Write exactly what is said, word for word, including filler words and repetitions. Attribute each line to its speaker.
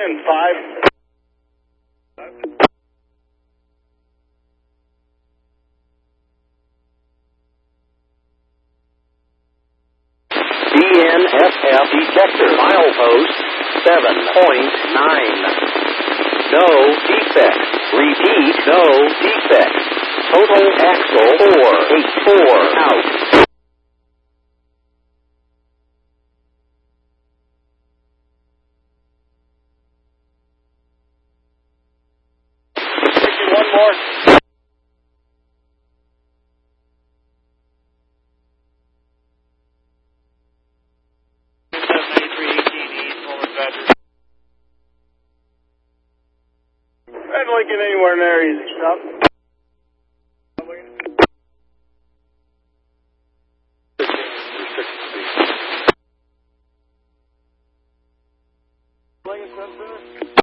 Speaker 1: in, five.
Speaker 2: D N S F detector, milepost seven point nine. No defects. Repeat, no defects. Total axle four eight four out.
Speaker 1: One more. Red Lincoln anywhere near easy stop. Lincoln Center.